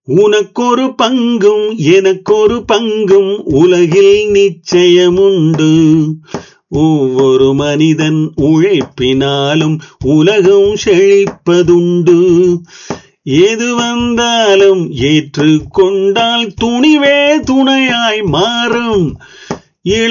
உனக்கொரு பங்கும் எனக்கொரு பங்கும் உலகில் நிச்சயமுண்டு. ஒவ்வொரு மனிதன் உழைப்பினாலும் உலகம் செழிப்பதுண்டு. எது வந்தாலும் ஏற்றுக்கொண்டால் துணிவே துணையாய் மாறும். இள